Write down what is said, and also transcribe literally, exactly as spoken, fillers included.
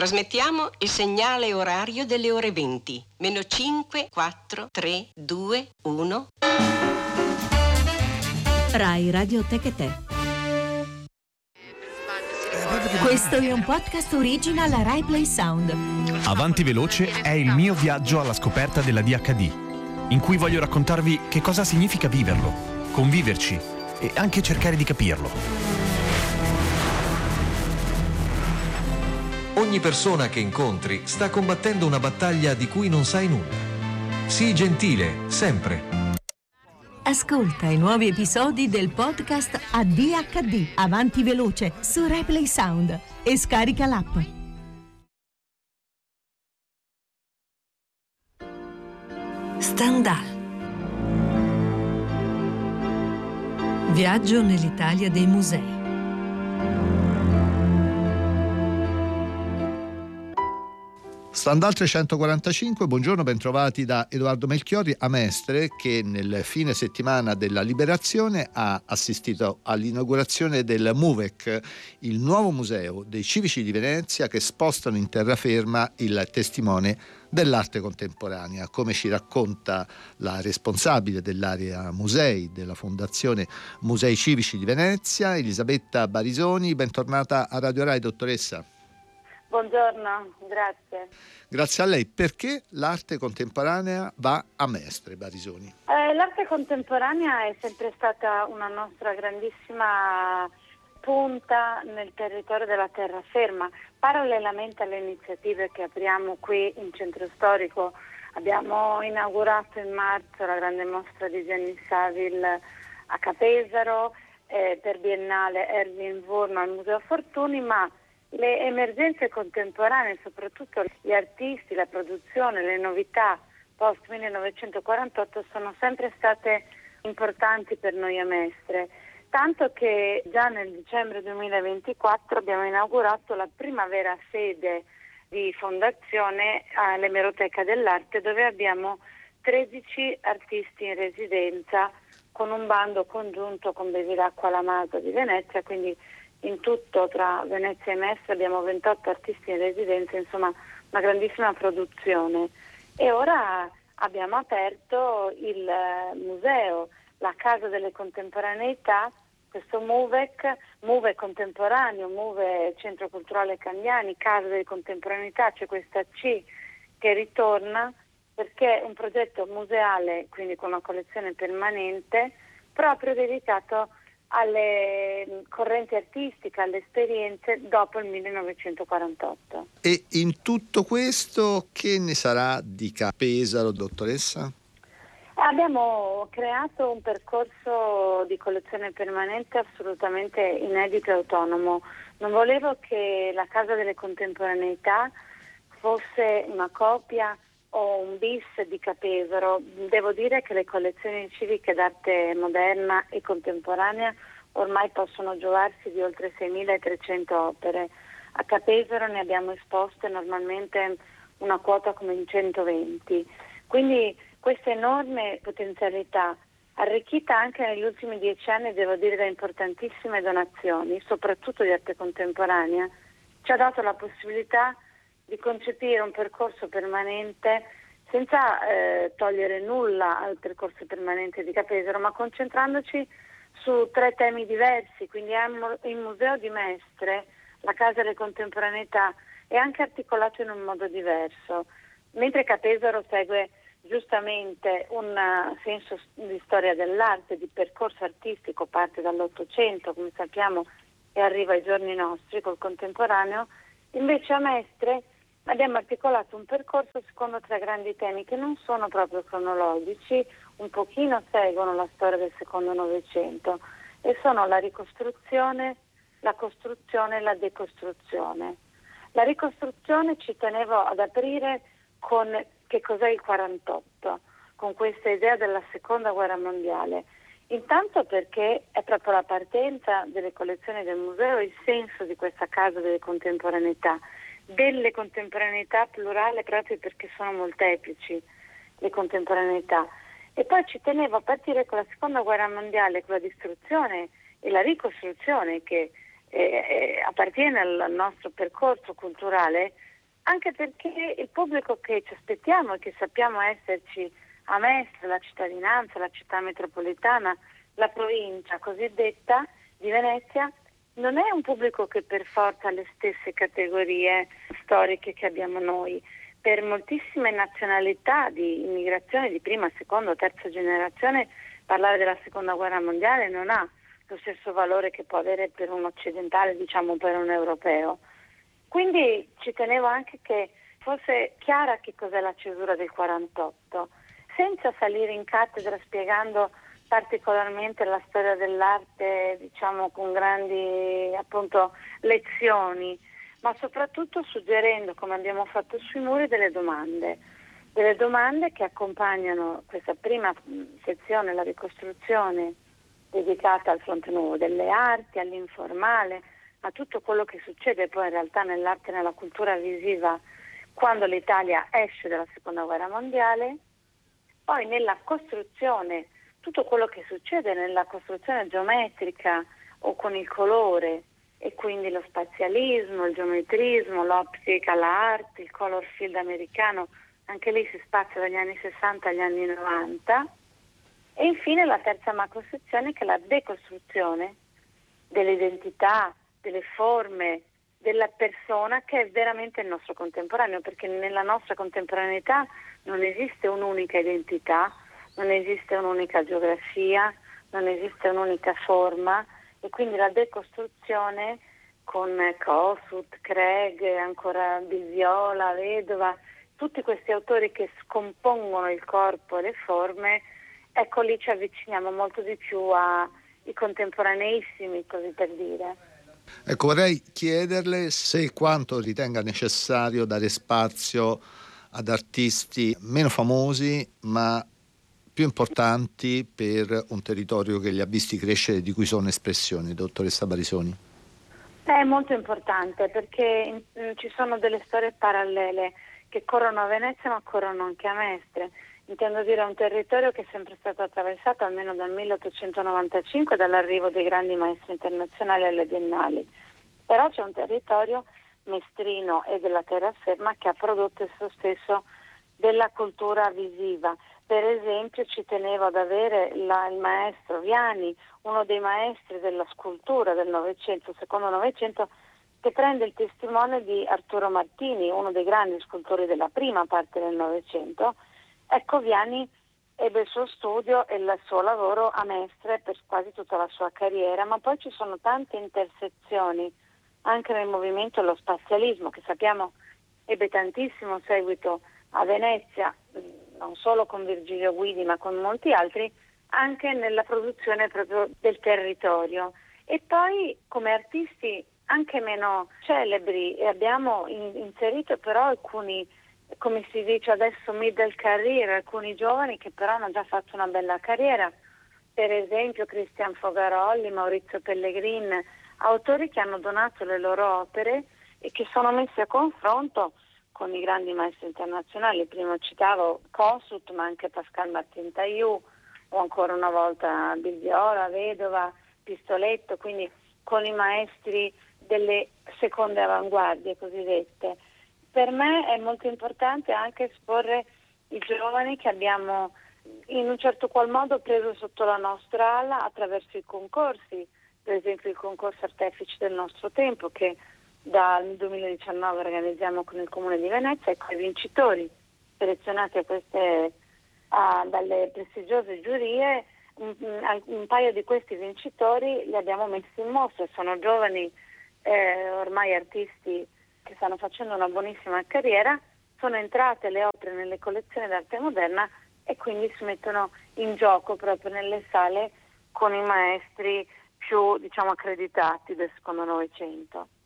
Trasmettiamo il segnale orario delle ore venti. Meno cinque, quattro, tre, due, uno. Rai Radio Tecate. Questo è un podcast original Rai Play Sound. Avanti Veloce è il mio viaggio alla scoperta della D H D, in cui voglio raccontarvi che cosa significa viverlo, conviverci e anche cercare di capirlo. Ogni persona che incontri sta combattendo una battaglia di cui non sai nulla. Sii gentile, sempre. Ascolta i nuovi episodi del podcast A D H D Avanti Veloce su Rai Play Sound e scarica l'app. Stendhal. Viaggio nell'Italia dei musei. Stendhal trecentoquarantacinque, buongiorno, bentrovati da Edoardo Melchiorri a Mestre, che nel fine settimana della Liberazione ha assistito all'inaugurazione del MUVEC, il nuovo museo dei civici di Venezia che spostano in terraferma il testimone dell'arte contemporanea. Come ci racconta la responsabile dell'area musei della Fondazione Musei Civici di Venezia, Elisabetta Barisoni. Bentornata a Radio Rai, dottoressa. Buongiorno, grazie. Grazie a lei. Perché l'arte contemporanea va a Mestre, Barisoni? Eh, l'arte contemporanea è sempre stata una nostra grandissima punta nel territorio della terraferma. Parallelamente alle iniziative che apriamo qui in centro storico, abbiamo inaugurato in marzo la grande mostra di Gianni Saville a Capesaro, eh, per Biennale Erwin Wurm al Museo Fortuny, ma le emergenze contemporanee, soprattutto gli artisti, la produzione, le novità post millenovecentoquarantotto sono sempre state importanti per noi a Mestre, tanto che già nel dicembre duemilaventiquattro abbiamo inaugurato la prima vera sede di fondazione all'Emeroteca dell'Arte, dove abbiamo tredici artisti in residenza con un bando congiunto con Bevilacqua La Masa di Venezia, quindi in tutto tra Venezia e Mestre abbiamo ventotto artisti in residenza, insomma una grandissima produzione. E ora abbiamo aperto il museo, la Casa delle Contemporaneità, questo MUVEC, MUVE Contemporaneo, MUVE Centro Culturale Candiani, Casa delle Contemporaneità, c'è questa C che ritorna perché è un progetto museale, quindi con una collezione permanente, proprio dedicato alle correnti artistiche, alle esperienze dopo il millenovecentoquarantotto. E in tutto questo che ne sarà di Capesaro, dottoressa? Abbiamo creato un percorso di collezione permanente assolutamente inedito e autonomo. Non volevo che la Casa delle Contemporaneità fosse una copia o un bis di Capesaro. Devo dire che le collezioni civiche d'arte moderna e contemporanea ormai possono giovarsi di oltre seimilatrecento opere. A Capesaro ne abbiamo esposte normalmente una quota come in centoventi. Quindi questa enorme potenzialità, arricchita anche negli ultimi dieci anni, devo dire, da importantissime donazioni, soprattutto di arte contemporanea, ci ha dato la possibilità di concepire un percorso permanente senza eh, togliere nulla al percorso permanente di Capesaro, ma concentrandoci su tre temi diversi. Quindi il Museo di Mestre, la Casa delle Contemporaneità, è anche articolato in un modo diverso, mentre Capesaro segue giustamente un senso di storia dell'arte, di percorso artistico, parte dall'Ottocento, come sappiamo, e arriva ai giorni nostri col contemporaneo. Invece a Mestre abbiamo articolato un percorso secondo tre grandi temi che non sono proprio cronologici, un pochino seguono la storia del secondo Novecento, e sono la ricostruzione, la costruzione e la decostruzione. La ricostruzione ci tenevo ad aprire con che cos'è il quarantotto, con questa idea della seconda guerra mondiale. Intanto perché è proprio la partenza delle collezioni del museo, il senso di questa Casa delle Contemporaneità, delle contemporaneità plurale, proprio perché sono molteplici le contemporaneità. E poi ci tenevo a partire con la seconda guerra mondiale, con la distruzione e la ricostruzione che eh, appartiene al nostro percorso culturale, anche perché il pubblico che ci aspettiamo e che sappiamo esserci a Mestre, la cittadinanza, la città metropolitana, la provincia cosiddetta di Venezia, non è un pubblico che per forza ha le stesse categorie storiche che abbiamo noi. Per moltissime nazionalità di immigrazione di prima, seconda o terza generazione, parlare della seconda guerra mondiale non ha lo stesso valore che può avere per un occidentale, diciamo per un europeo. Quindi ci tenevo anche che fosse chiara che cos'è la cesura del quarantotto, senza salire in cattedra spiegando particolarmente la storia dell'arte, diciamo con grandi appunto lezioni, ma soprattutto suggerendo, come abbiamo fatto sui muri, delle domande, delle domande che accompagnano questa prima sezione, la ricostruzione dedicata al fronte nuovo delle arti, all'informale, a tutto quello che succede poi in realtà nell'arte e nella cultura visiva quando l'Italia esce dalla seconda guerra mondiale, poi nella costruzione, tutto quello che succede nella costruzione geometrica o con il colore, e quindi lo spazialismo, il geometrismo, l'ottica, l'arte, il color field americano, anche lì si spazia dagli anni sessanta agli anni novanta, e infine la terza macro sezione che è la decostruzione dell'identità, delle forme, della persona che è veramente il nostro contemporaneo, perché nella nostra contemporaneità non esiste un'unica identità, non esiste un'unica geografia, non esiste un'unica forma, e quindi la decostruzione con Kossuth, Craig, ancora Bisiola, Vedova, tutti questi autori che scompongono il corpo e le forme, ecco lì ci avviciniamo molto di più ai contemporaneissimi, così per dire. Ecco, vorrei chiederle se e quanto ritenga necessario dare spazio ad artisti meno famosi ma più importanti per un territorio che li ha visti crescere e di cui sono espressioni, dottoressa Barisoni. È molto importante perché mh, ci sono delle storie parallele che corrono a Venezia ma corrono anche a Mestre. Intendo dire un territorio che è sempre stato attraversato almeno dal milleottocentonovantacinque dall'arrivo dei grandi maestri internazionali alle biennali. Però c'è un territorio mestrino e della terraferma che ha prodotto esso stesso della cultura visiva. Per esempio ci tenevo ad avere la, il maestro Viani, uno dei maestri della scultura del Novecento, secondo Novecento, che prende il testimone di Arturo Martini, uno dei grandi scultori della prima parte del Novecento. Ecco, Viani ebbe il suo studio e il suo lavoro a Mestre per quasi tutta la sua carriera, ma poi ci sono tante intersezioni anche nel movimento dello spazialismo, che sappiamo ebbe tantissimo seguito a Venezia, non solo con Virgilio Guidi ma con molti altri, anche nella produzione proprio del territorio. E poi come artisti anche meno celebri, e abbiamo in, inserito però alcuni, come si dice adesso, middle career, alcuni giovani che però hanno già fatto una bella carriera, per esempio Cristian Fogarolli, Maurizio Pellegrin, autori che hanno donato le loro opere e che sono messi a confronto con i grandi maestri internazionali. Prima citavo Kossuth, ma anche Pascal Martin Taillou, o ancora una volta Bisiola, Vedova, Pistoletto, quindi con i maestri delle seconde avanguardie cosiddette. Per me è molto importante anche esporre i giovani che abbiamo in un certo qual modo preso sotto la nostra ala attraverso i concorsi, per esempio il concorso Artefici del nostro tempo che dal duemiladiciannove organizziamo con il Comune di Venezia, e con i vincitori selezionati a queste, a, dalle prestigiose giurie. Un, un paio di questi vincitori li abbiamo messi in mostra, sono giovani eh, ormai artisti che stanno facendo una buonissima carriera, sono entrate le opere nelle collezioni d'arte moderna e quindi si mettono in gioco proprio nelle sale con i maestri più, diciamo, accreditati del secondo Novecento.